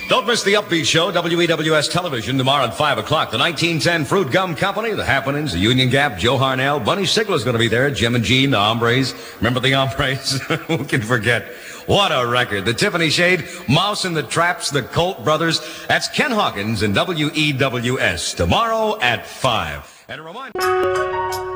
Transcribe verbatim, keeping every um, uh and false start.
Don't miss the Upbeat Show, W E W S Television, tomorrow at five o'clock. The nineteen ten Fruit Gum Company, The Happenings, The Union Gap, Joe Harnell, Bunny Sigler's going to be there, Jim and Gene, the Hombres. Remember the Hombres? Who can forget? What a record. The Tiffany Shade, Mouse and the Traps, the Colt Brothers. That's Ken Hawkins and W E W S tomorrow at five. And a reminder...